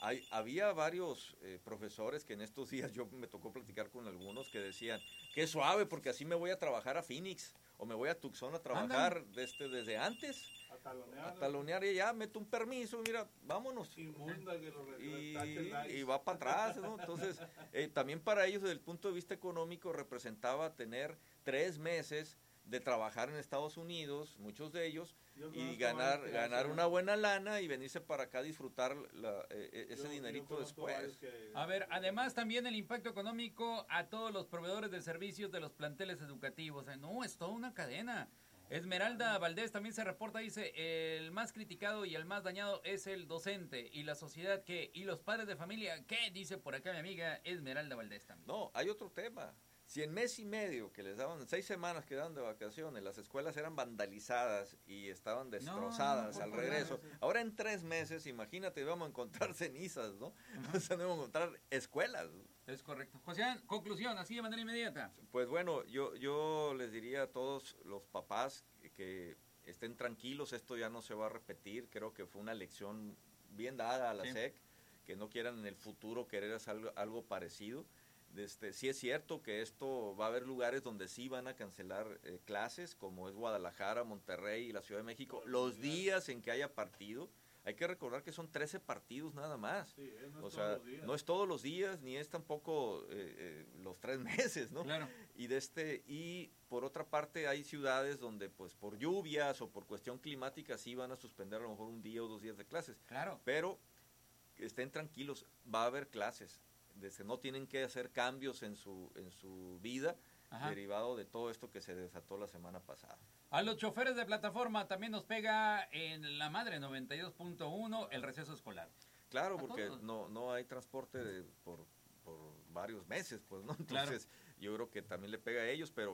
Había varios profesores que en estos días yo me tocó platicar con algunos que decían, qué suave, porque así me voy a trabajar a Phoenix o me voy a Tucson a trabajar desde antes. A talonear y ya meto un permiso, mira, vámonos. Y va para atrás, ¿no? Entonces, también para ellos desde el punto de vista económico representaba tener 3 meses de trabajar en Estados Unidos, muchos de ellos, y ganar una buena lana y venirse para acá a disfrutar ese dinerito después. A ver, además también el impacto económico a todos los proveedores de servicios de los planteles educativos. No, es toda una cadena. Esmeralda Valdés también se reporta, dice, el más criticado y el más dañado es el docente. ¿Y la sociedad qué? ¿Y los padres de familia qué? Dice por acá mi amiga Esmeralda Valdés también. No, hay otro tema. Si en mes y medio que les daban, 6 semanas que daban de vacaciones, las escuelas eran vandalizadas y estaban destrozadas al regreso. Ahora en 3 meses, imagínate, vamos a encontrar cenizas, ¿no? O sea, no vamos a encontrar escuelas. Es correcto. José, conclusión, así de manera inmediata. Pues bueno, yo les diría a todos los papás que estén tranquilos, esto ya no se va a repetir. Creo que fue una lección bien dada a la SEC, que no quieran en el futuro querer hacer algo parecido. Sí es cierto que esto va a haber lugares donde sí van a cancelar clases, como es Guadalajara, Monterrey y la Ciudad de México, los días en que haya partido. Hay que recordar que son 13 partidos nada más. Sí, no es todos los días, ni es tampoco los 3 meses, ¿no? Claro. Y por otra parte hay ciudades donde pues por lluvias o por cuestión climática sí van a suspender a lo mejor 1 día o 2 días de clases. Claro. Pero estén tranquilos, va a haber clases. No tienen que hacer cambios en su vida derivado de todo esto que se desató la semana pasada. A los choferes de plataforma también nos pega en la madre 92.1 el receso escolar. Claro, porque no hay transporte por varios meses, pues, ¿no? Entonces, yo creo que también le pega a ellos, pero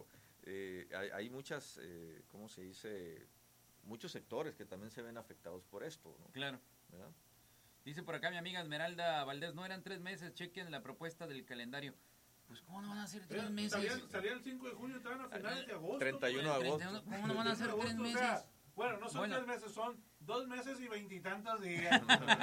hay muchas, ¿cómo se dice? Muchos sectores que también se ven afectados por esto, ¿no? Claro. ¿Verdad? Dice por acá mi amiga Esmeralda Valdés, no eran 3 meses, chequen la propuesta del calendario. Pues, ¿cómo no van a ser 3 meses? Salía el 5 de junio, estaban a finales de agosto. 31 de agosto. ¿Cómo no van a ser 3 meses? O sea, bueno, no son 3 meses, son 2 meses y 20 y tantos días.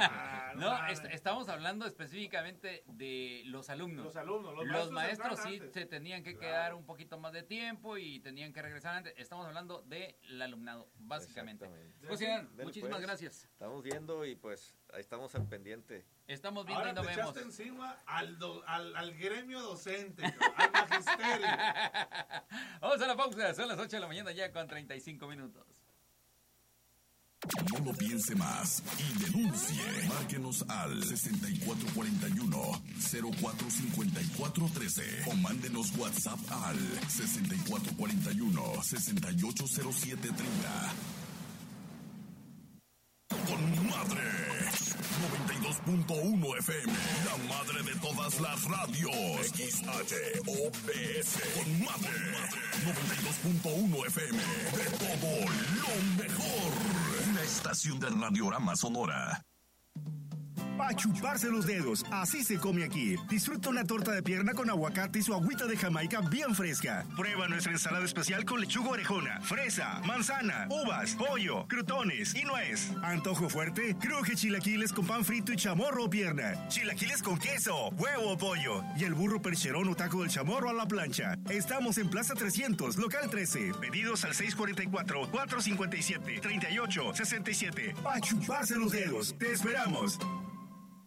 Estamos hablando específicamente de los alumnos. Los maestros sí se tenían que quedar un poquito más de tiempo y tenían que regresar antes. Estamos hablando del alumnado, básicamente. José, muchísimas gracias. Estamos viendo y pues ahí estamos al pendiente. Estamos viendo y no vemos. Ahora te echaste encima al gremio docente, al magisterio. Vamos a la pausa, son las 8 de la mañana ya con 35 minutos. No lo piense más y denuncie. Márquenos al 6441-045413 o mándenos WhatsApp al 6441-680730. Con madre 92.1 FM, la madre de todas las radios. XHOPS. Con madre 92.1 FM, de todo lo mejor. Una estación de Radiorama Sonora. Pa' chuparse los dedos, así se come aquí. Disfruta una torta de pierna con aguacate y su agüita de Jamaica bien fresca. Prueba nuestra ensalada especial con lechuga orejona, fresa, manzana, uvas, pollo, crutones y nuez. Antojo fuerte, cruje chilaquiles con pan frito y chamorro o pierna. Chilaquiles con queso, huevo o pollo. Y el burro percherón o taco del chamorro a la plancha. Estamos en Plaza 300, local 13. Pedidos al 644-457-3867. Pa' chuparse los dedos, te esperamos.